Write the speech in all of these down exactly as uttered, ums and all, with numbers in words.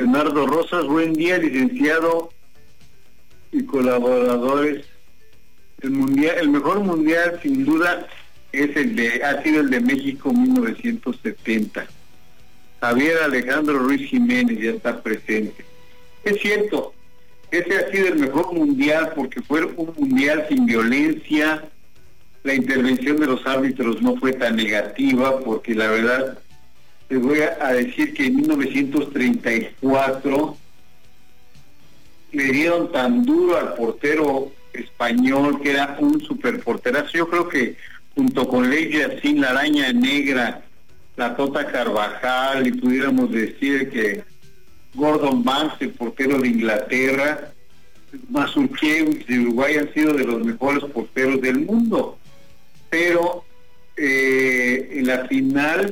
Leonardo Rosas, buen día, licenciado y colaboradores. El mundial, el mejor mundial sin duda es el de, ha sido el de México mil novecientos setenta. Javier Alejandro Ruiz Jiménez ya está presente. Es cierto, ese ha sido el mejor mundial porque fue un mundial sin violencia. La intervención de los árbitros no fue tan negativa, porque la verdad les voy a decir que en mil novecientos treinta y cuatro le dieron tan duro al portero español, que era un superporterazo. Yo creo que junto con Ley Yacine, la araña negra, la Tota Carvajal, y pudiéramos decir que Gordon Banks, el portero de Inglaterra, Mazurkiewicz de Uruguay, han sido de los mejores porteros del mundo. Pero eh, en la final,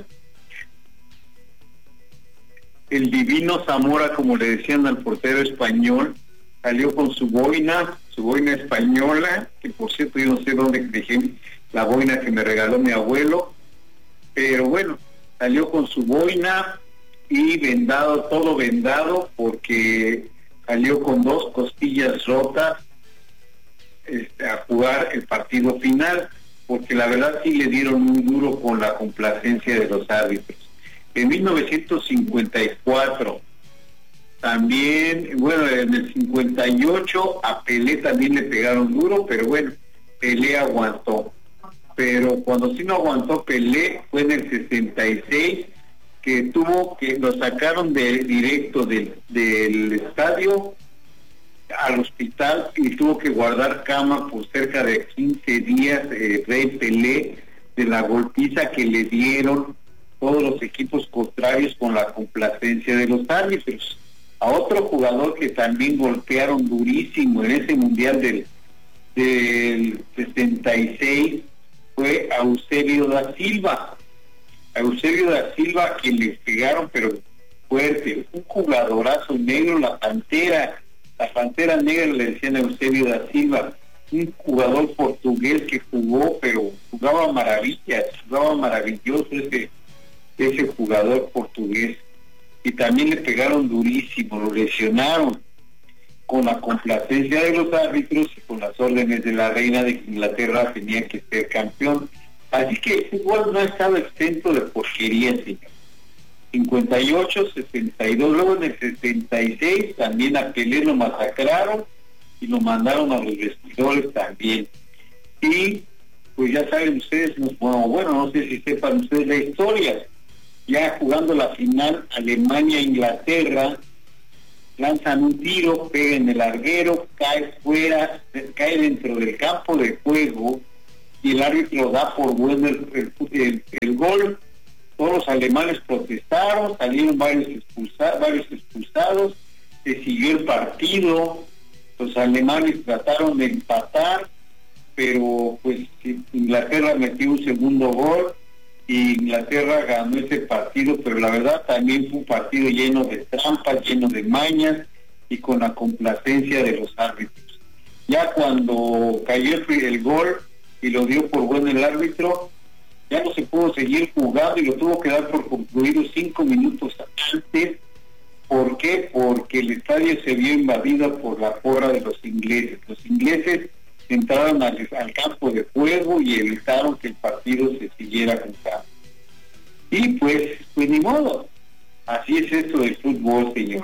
el divino Zamora, como le decían al portero español, salió con su boina, su boina española, que por cierto yo no sé dónde dejé la boina que me regaló mi abuelo, pero bueno, salió con su boina y vendado, todo vendado, porque salió con dos costillas rotas este, a jugar el partido final, porque la verdad sí le dieron muy duro con la complacencia de los árbitros. En mil novecientos cincuenta y cuatro también, bueno, en el cincuenta y ocho a Pelé también le pegaron duro, pero bueno, Pelé aguantó. Pero cuando sí no aguantó Pelé fue en el sesenta y seis, que tuvo que, lo sacaron de directo del, del estadio al hospital y tuvo que guardar cama por cerca de quince días, eh, Rey Pelé, de la golpiza que le dieron todos los equipos contrarios con la complacencia de los árbitros. A otro jugador que también golpearon durísimo en ese mundial del, del sesenta y seis fue a Eusebio da Silva. A Eusebio da Silva, a quien le pegaron pero fuerte, un jugadorazo negro, la pantera, la pantera negra le decían a Eusebio da Silva, un jugador portugués que jugó, pero jugaba maravillas, jugaba maravilloso ese, ese jugador portugués. Y también le pegaron durísimo, lo lesionaron con la complacencia de los árbitros y con las órdenes de la reina de que Inglaterra tenía que ser campeón. Así que el fútbol no ha estado exento de porquerías, señor. cincuenta y ocho, sesenta y dos, luego en el sesenta y seis también a Pelé lo masacraron y lo mandaron a los vestidores también. Y pues ya saben ustedes, bueno, bueno, no sé si sepan ustedes la historia, ya jugando la final Alemania-Inglaterra, lanzan un tiro, pega en el larguero, cae fuera, cae dentro del campo de juego y el árbitro da por bueno el, el, el, el gol. Todos los alemanes protestaron, salieron varios expulsados, varios expulsados, se siguió el partido, los alemanes trataron de empatar, pero pues Inglaterra metió un segundo gol y Inglaterra ganó ese partido, pero la verdad también fue un partido lleno de trampas, lleno de mañas y con la complacencia de los árbitros. Ya cuando cayó el, el gol y lo dio por bueno el árbitro, ya no se pudo seguir jugando y lo tuvo que dar por concluido cinco minutos antes. ¿Por qué? Porque el estadio se vio invadido por la porra de los ingleses. Los ingleses entraron al, al campo de juego y evitaron que el partido se siguiera jugando. Y pues, pues ni modo. Así es esto del fútbol, señor.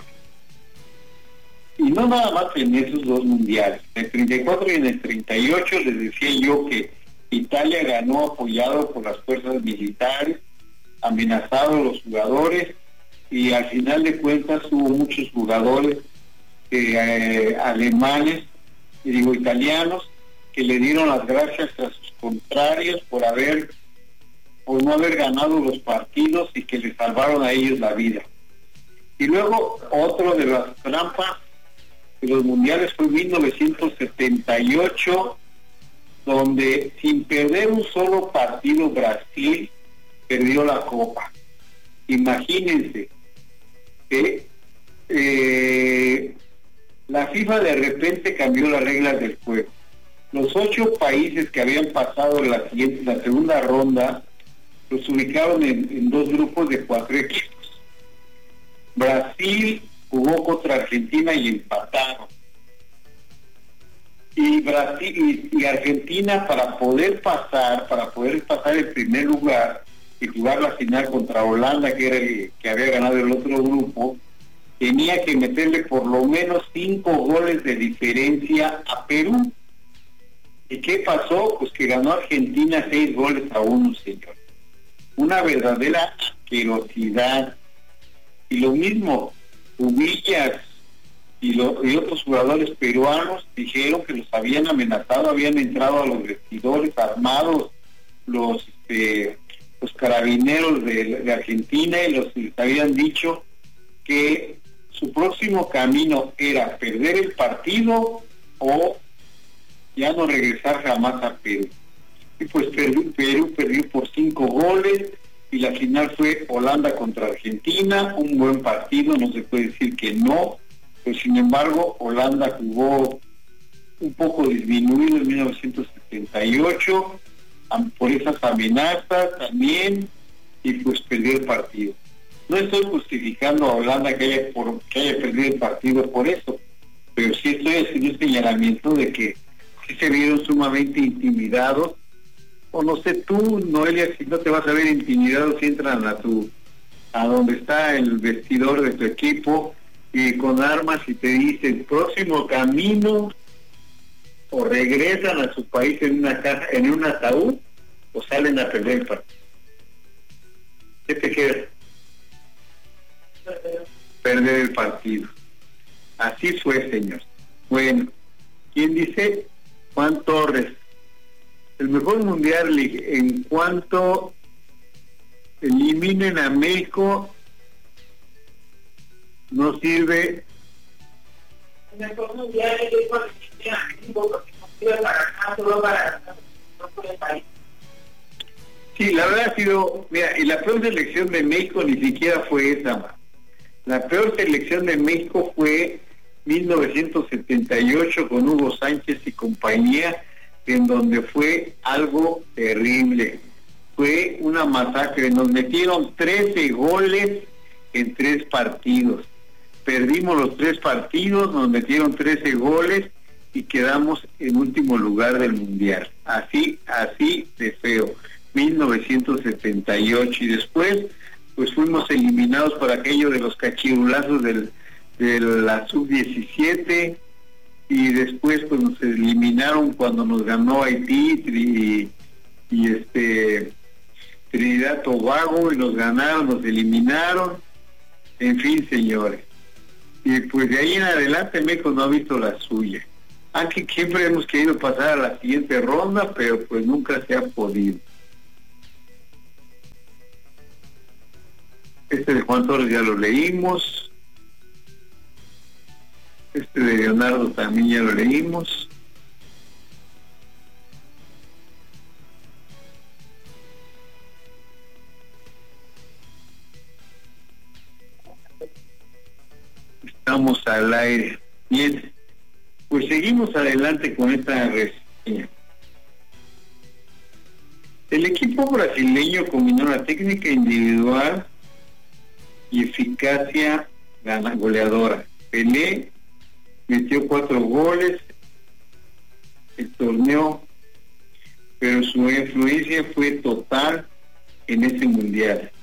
Y no nada más en esos dos mundiales. En el treinta y cuatro y en el treinta y ocho les decía yo que Italia ganó apoyado por las fuerzas militares, amenazados los jugadores, y al final de cuentas hubo muchos jugadores eh, eh, alemanes, y digo italianos, que le dieron las gracias a sus contrarios por haber, por no haber ganado los partidos y que les salvaron a ellos la vida. Y luego otro de las trampas de los mundiales fue mil novecientos setenta y ocho, donde sin perder un solo partido Brasil perdió la copa. Imagínense que eh, la FIFA de repente cambió las reglas del juego. Los ocho países que habían pasado la siguiente, la segunda ronda, los ubicaron en, en dos grupos de cuatro equipos. Brasil, jugó contra Argentina y empataron. Y Brasil y, y Argentina, para poder pasar, para poder pasar el primer lugar y jugar la final contra Holanda, que era el que había ganado el otro grupo, tenía que meterle por lo menos cinco goles de diferencia a Perú. ¿Y qué pasó? Pues que ganó Argentina seis goles a uno, señor. Una verdadera asquerosidad. Y lo mismo, Ubillas y, lo, y otros jugadores peruanos dijeron que los habían amenazado, habían entrado a los vestidores armados, los este, los carabineros de, de Argentina, y los, les habían dicho que su próximo camino era perder el partido o ya no regresar jamás a Perú. Y pues Perú, Perú perdió por cinco goles, y la final fue Holanda contra Argentina, un buen partido, no se puede decir que no, pero sin embargo Holanda jugó un poco disminuido en mil novecientos setenta y ocho por esas amenazas también, y pues perdió el partido. No estoy justificando a Holanda que haya, por, que haya perdido el partido por eso, pero sí estoy haciendo un señalamiento de que sí se vieron sumamente intimidados. O no sé tú, Noelia, si no te vas a ver intimidado si entran a tu a donde está el vestidor de tu equipo y con armas y te dicen próximo camino, o regresan a su país en una caja, en un ataúd, o salen a perder el partido. ¿Qué te queda? Perder el partido. Así fue, señor. Bueno, ¿quién dice? Juan Torres. El mejor mundial en cuanto eliminen a México no sirve. El mejor mundial es cuando eliminen a México porque no sirve para solo para el país. Sí, la verdad ha sido, mira, y la peor selección de México ni siquiera fue esa. La peor selección de México fue mil novecientos setenta y ocho con Hugo Sánchez y compañía, en donde fue algo terrible. Fue una masacre. Nos metieron trece goles en tres partidos. Perdimos los tres partidos, nos metieron trece goles y quedamos en último lugar del mundial. Así, así de feo. mil novecientos setenta y ocho. Y después, pues fuimos eliminados por aquello de los cachirulazos del, de la sub diecisiete. Y después pues nos eliminaron cuando nos ganó Haití y, y este Trinidad Tobago, y nos ganaron, nos eliminaron, en fin, señores. Y pues de ahí en adelante México no ha visto la suya. Aunque siempre hemos querido pasar a la siguiente ronda, pero pues nunca se ha podido. Este de Juan Torres ya lo leímos. Este de Leonardo también ya lo leímos. Estamos al aire. Bien, pues seguimos adelante con esta reseña. El equipo brasileño combinó la técnica individual y eficacia goleadora. Pelé metió cuatro goles el torneo, pero su influencia fue total en ese mundial.